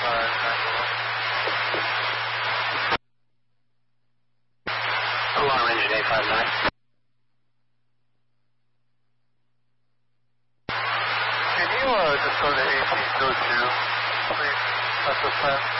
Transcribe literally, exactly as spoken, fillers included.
five nine one. Alarm engine eight five nine. Can you uh, just go to eighteen oh two, please? That's the plan.